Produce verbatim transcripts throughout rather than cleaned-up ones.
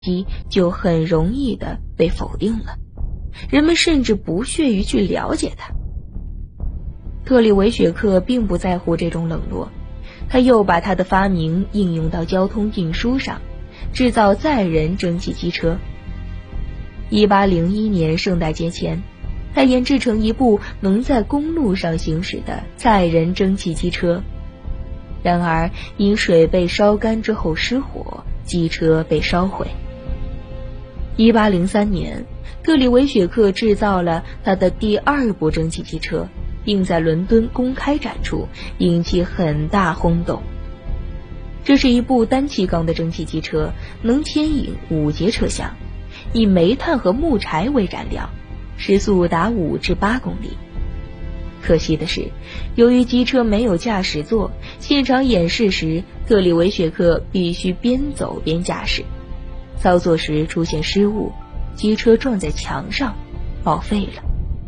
机就很容易的被否定了，人们甚至不屑于去了解它。特里维雪克并不在乎这种冷落，他又把他的发明应用到交通运输上，制造载人蒸汽机车。一八零一年圣诞节前，他研制成一部能在公路上行驶的载人蒸汽机车。然而因水被烧干之后失火，机车被烧毁。一八零三年，特里维雪克制造了他的第二部蒸汽机车，并在伦敦公开展出，引起很大轰动。这是一部单气缸的蒸汽机车，能牵引五节车厢，以煤炭和木柴为燃料，时速达五至八公里。可惜的是，由于机车没有驾驶座，现场演示时，特里维雪克必须边走边驾驶。操作时出现失误，机车撞在墙上，报废了。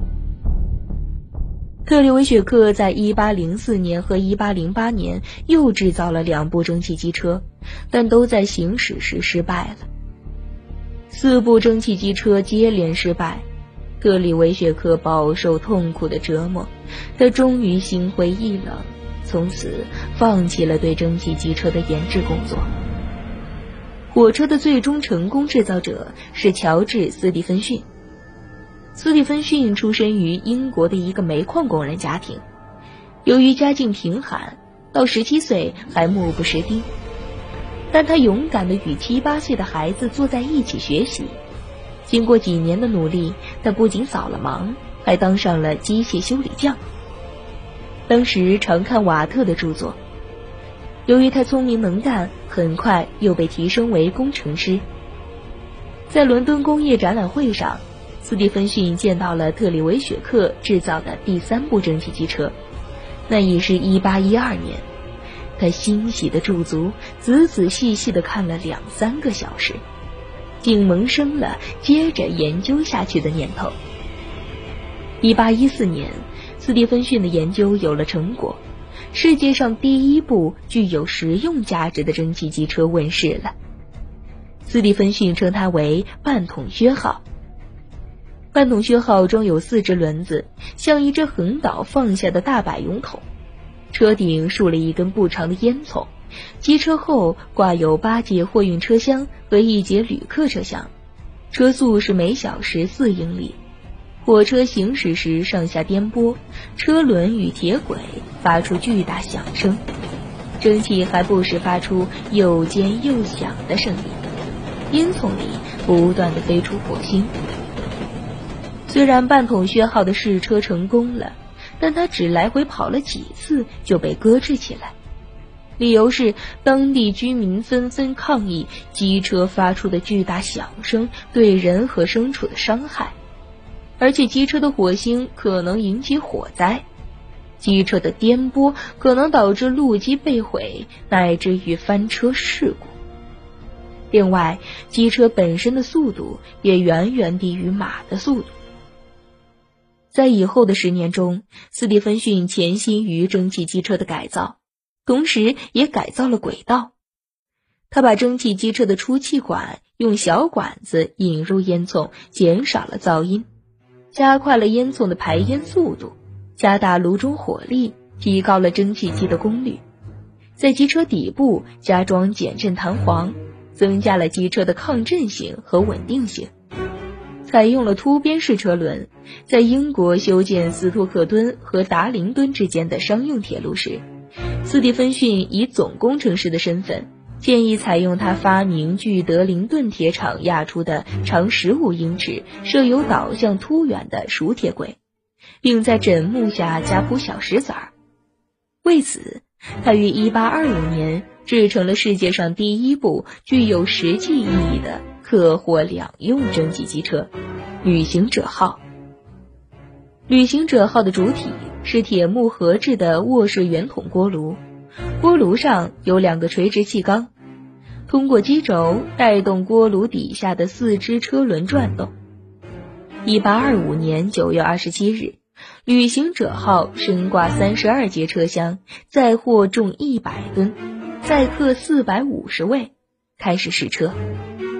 特里维雪克在一八零四年和一八零八年又制造了两部蒸汽机车，但都在行驶时失败了。四部蒸汽机车接连失败，特里维雪克饱受痛苦的折磨，他终于心灰意冷，从此放弃了对蒸汽机车的研制工作。火车的最终成功制造者是乔治·斯蒂芬逊。斯蒂芬逊出身于英国的一个煤矿工人家庭，由于家境贫寒，到十七岁还目不识丁，但他勇敢地与七八岁的孩子坐在一起学习。经过几年的努力，他不仅扫了盲，还当上了机械修理匠。当时常看瓦特的著作，由于他聪明能干，很快又被提升为工程师。在伦敦工业展览会上，斯蒂芬逊见到了特里维雪克制造的第三部蒸汽机车，那已是一八一二年。他欣喜地驻足，仔仔细细地看了两三个小时，竟萌生了接着研究下去的念头。一八一四年，斯蒂芬逊的研究有了成果，世界上第一部具有实用价值的蒸汽机车问世了。斯蒂芬逊称它为半桶靴号。半桶靴号装有四只轮子，像一只横倒放下的大百咏筒，车顶竖了一根不长的烟囱，机车后挂有八节货运车厢和一节旅客车厢，车速是每小时四英里。火车行驶时上下颠簸，车轮与铁轨发出巨大响声，蒸汽还不时发出又尖又响的声音，烟囱里不断地飞出火星。虽然半桶靴号的试车成功了，但它只来回跑了几次就被搁置起来，理由是当地居民纷纷抗议机车发出的巨大响声对人和牲畜的伤害，而且机车的火星可能引起火灾，机车的颠簸可能导致路基被毁，乃至于翻车事故。另外，机车本身的速度也远远低于马的速度。在以后的十年中，斯蒂芬逊潜心于蒸汽机车的改造，同时也改造了轨道。他把蒸汽机车的出气管用小管子引入烟囱，减少了噪音，加快了烟囱的排烟速度，加大炉中火力，提高了蒸汽机的功率。在机车底部加装减震弹簧，增加了机车的抗震性和稳定性。采用了凸边式车轮，在英国修建斯托克敦和达灵顿之间的商用铁路时，斯蒂芬逊以总工程师的身份，建议采用他发明距德灵顿铁厂压出的长十五英尺、设有导向凸圆的熟铁轨，并在枕木下加铺小石子儿。为此，他于一八二五年制成了世界上第一部具有实际意义的客货两用蒸汽机车旅行者号。旅行者号的主体是铁木合制的卧式圆筒锅炉，锅炉上有两个垂直气缸，通过机轴带动锅炉底下的四只车轮转动。一八二五年九月二十七日，旅行者号身挂三十二节车厢，载货重一百吨，载客四百五十位，开始试车。